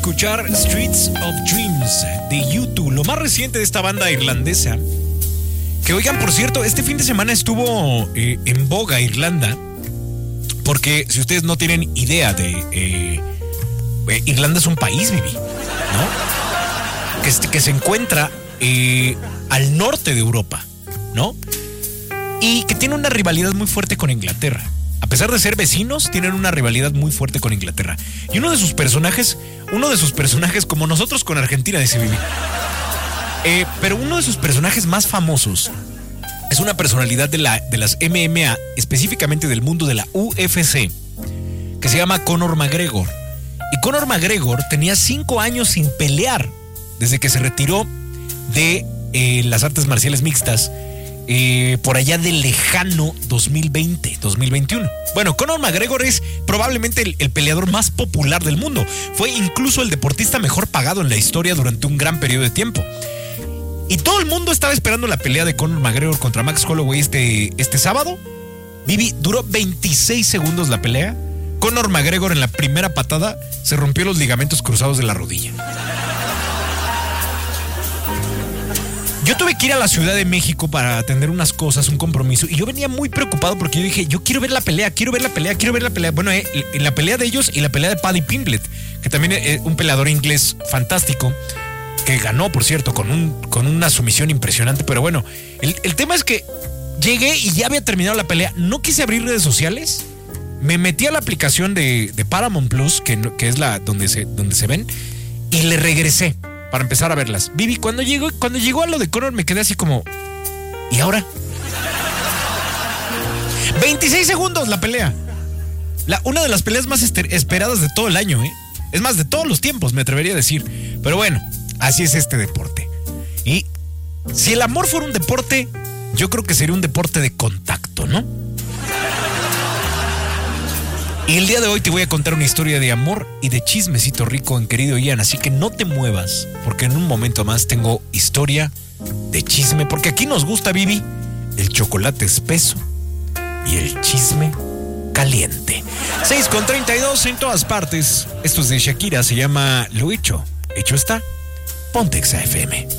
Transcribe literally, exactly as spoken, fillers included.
Escuchar Streets of Dreams de U dos, lo más reciente de esta banda irlandesa. Que oigan, por cierto, este fin de semana estuvo eh, en boga Irlanda. Porque si ustedes no tienen idea de... Eh, eh, Irlanda es un país, Vivi, ¿no? Que, que se encuentra eh, al norte de Europa, ¿no? Y que tiene una rivalidad muy fuerte con Inglaterra. A pesar de ser vecinos, tienen una rivalidad muy fuerte con Inglaterra. Y uno de sus personajes, uno de sus personajes, como nosotros con Argentina, dice Vivi. Eh, pero uno de sus personajes más famosos es una personalidad de, la, de las M M A, específicamente del mundo de la U F C, que se llama Conor McGregor. Y Conor McGregor tenía cinco años sin pelear desde que se retiró de eh, las artes marciales mixtas. Eh, por allá del lejano dos mil veinte, dos mil veintiuno. Bueno, Conor McGregor es probablemente el, el peleador más popular del mundo. Fue incluso el deportista mejor pagado en la historia durante un gran periodo de tiempo. Y todo el mundo estaba esperando la pelea de Conor McGregor contra Max Holloway este, este sábado. Vivi, duró veintiséis segundos la pelea. Conor McGregor en la primera patada se rompió los ligamentos cruzados de la rodilla. Yo tuve que ir a la Ciudad de México para atender unas cosas, un compromiso, y yo venía muy preocupado porque yo dije, yo quiero ver la pelea, quiero ver la pelea, quiero ver la pelea. Bueno, eh, en la pelea de ellos y la pelea de Paddy Pimblett, que también es un peleador inglés fantástico, que ganó, por cierto, con, un, con una sumisión impresionante. Pero bueno, el, el tema es que llegué y ya había terminado la pelea. No quise abrir redes sociales, me metí a la aplicación de, de Paramount Plus, que, que es la donde se, donde se ven, y le regresé para empezar a verlas. Vivi, cuando llegó, cuando llegó a lo de Conor me quedé así como... ¿Y ahora? veintiséis segundos la pelea. La, una de las peleas más ester- esperadas de todo el año, ¿eh? Es más, de todos los tiempos, me atrevería a decir. Pero bueno, así es este deporte. Y si el amor fuera un deporte, yo creo que sería un deporte de contacto, ¿no? Y el día de hoy te voy a contar una historia de amor y de chismecito rico, en querido Ian. Así que no te muevas, porque en un momento más tengo historia de chisme. Porque aquí nos gusta, Vivi, el chocolate espeso y el chisme caliente. seis con treinta y dos en todas partes. Esto es de Shakira, se llama Lo Hecho. Hecho está. Ponte Exa F M.